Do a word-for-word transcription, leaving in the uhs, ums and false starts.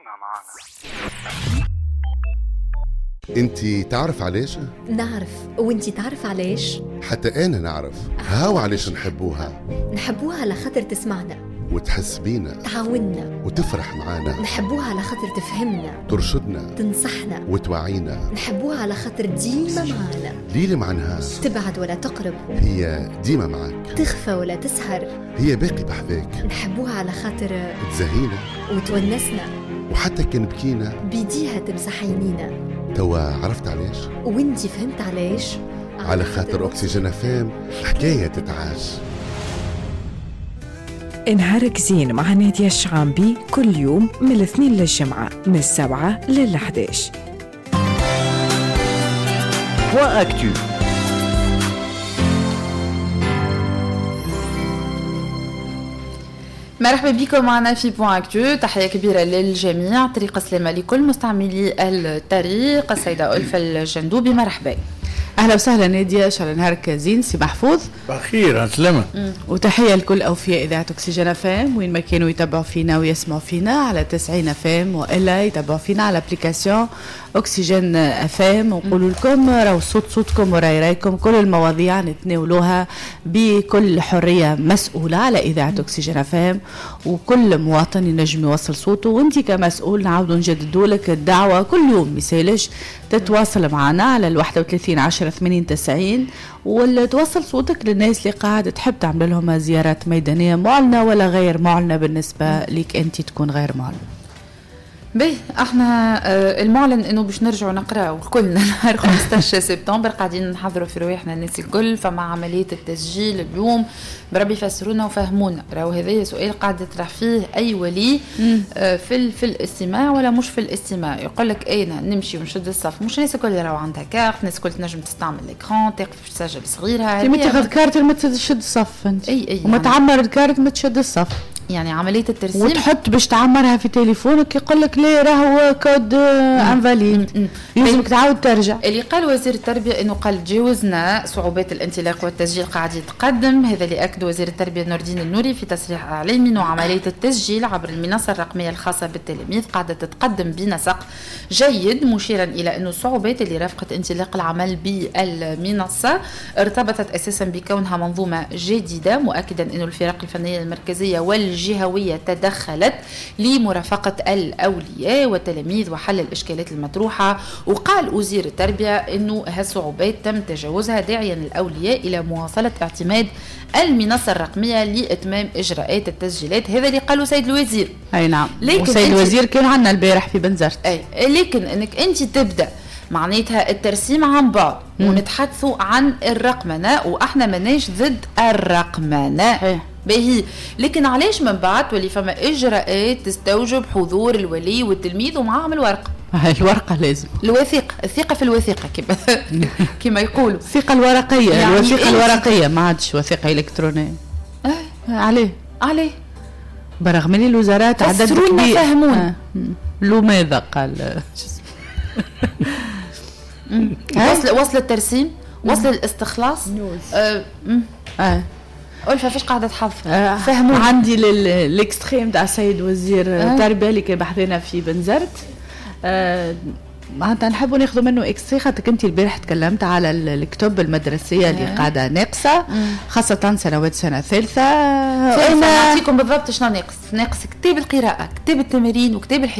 انتي تعرف علاش؟ نعرف. وانتي تعرف علاش؟ حتى انا نعرف. هاو علاش نحبوها. نحبوها على خاطر تسمعنا وتحس بينا، تعاوننا وتفرح معانا. نحبوها على خاطر تفهمنا، ترشدنا، تنصحنا وتوعينا. نحبوها على خاطر ديما معانا، ليل مع نهار، تبعد ولا تقرب، هي ديما معاك، تخفى ولا تسهر، هي باقي بحذاك. نحبوها على خاطر تزهينا وتونسنا، وحتى كان بكينا بيديها تمسح عينينا. توا عرفت علاش؟ وانتي فهمت علاش؟ على خاطر أكسجين فام حكاية تتعاش. نهارك زين مع نادية الشعامبي كل يوم من الاثنين للجمعة من السبعة للأحد عشر. بوان أكتو. مرحبا بكم معنا في بوان اكتو. تحية كبيرة للجميع. طريق سلامة لكل مستعملي الطريق. السيدة ألفة الجندوبي مرحبا. اهلا وسهلا ناديه، شعل نهارك زين سي محفوظ بخير سلامة. وتحيه لكل اوفياء اذاعه اكسجين فام وين ما كانوا يتابعوا فينا ويسمعوا فينا على تسعين فام والا يتابعوا فينا على ابليكاسيون اكسجين فام. ونقول لكم راهو صوت صوتكم وراي رايكم، كل المواضيع نتناولوها بكل حريه مسؤوله على اذاعه اكسجين فام، وكل مواطن ينجم يوصل صوته. وانت كمسؤول نعاودوا نجددوا لك الدعوه كل يوم، ميسالش تتواصل معنا على الواحد وثلاثين عشرة ثمانين تسعين وتوصل صوتك للناس اللي قاعدة تحب تعمل لهم زيارات ميدانية معلنة ولا غير معلنة بالنسبة لك أنت تكون غير معلنة. به احنا آه المعلن انه باش نرجعوا نقراو كلنا نهار خمسطاش سبتمبر قاعدين نحضروا في رواحنا الناس الكل. فمع عمليه التسجيل اليوم بربي يفسرونا وفهمونا. راهو هذا سؤال قاعد يطرح فيه اي ولي آه في في الاستماع ولا مش في الاستماع. يقول لك انا نمشي ونشد الصف، مش الناس الكل راهو عندها كارت، الناس الكل تنجم تستعمل الاكران تقف في تسجل صغيرها. لما تاخذ كارت ما تشد الصف انت، اي اي وما تعمر الكارت ما تشد الصف. يعني عملية الترسيم وتحط باش تعمرها في تليفونك يقول لك ليه راهو كود انفاليد، لازمك تعاود ترجع. اللي قال وزير التربية انه قال تجاوزنا صعوبات الانطلاق والتسجيل قاعد يتقدم. هذا اللي اكد وزير التربية نور الدين النوري في تصريح اعلامي انه عملية التسجيل عبر المنصة الرقمية الخاصة بالتلاميذ قاعدة تتقدم بنسق جيد، مشيرا الى انه الصعوبات اللي رافقت انطلاق العمل بالمنصة ارتبطت اساسا بكونها منظومة جديدة، مؤكدا انه الفرق الفنية المركزية وال الجهوية تدخلت لمرافقة الأولياء والتلاميذ وحل الإشكالات المطروحة. وقال وزير التربية أنه هالصعوبات تم تجاوزها داعيا الأولياء إلى مواصلة اعتماد المنصة الرقمية لإتمام إجراءات التسجيلات. هذا اللي قاله سيد الوزير. أي نعم، وسيد الوزير كان عنا البارح في بنزرت. أي لكن أنك أنت تبدأ معناتها الترسيم عن بعد ونتحدثوا عن الرقمنة، وإحنا مناش ضد الرقمنة باهي، لكن علاش من بعد ولي فما إجراءات تستوجب حضور الولي والتلميذ ومعهم الورقة. هاي الورقة لازم، الوثيقة، الثقة في الوثيقة كما كما يقولوا، الثقة الورقية. يعني الوثيقة الورقية ما عادش وثيقة إلكترونية. آه. عليه عليه برغم ان الوزارات عدد كبير فهمون آه. لو ماذا قال وصل وصل الترسيم، وصل الاستخلاص. اه اه ألفة فيش قاعدة تحفظ آه. فهمون. عندي للإكستريم تاع السيد وزير التربية آه. اللي كان بحثنا في بنزرت. آه. معناتها نحبوا ناخذوا منه اكستري، خاطر انت البارح تكلمت على الكتب المدرسيه اللي قاعده ناقصه، خاصه سنوات سنه ثالثه. انا نعطيكم بالضبط شنو ناقص. ناقص كتاب القراءه، كتاب التمارين، وكتاب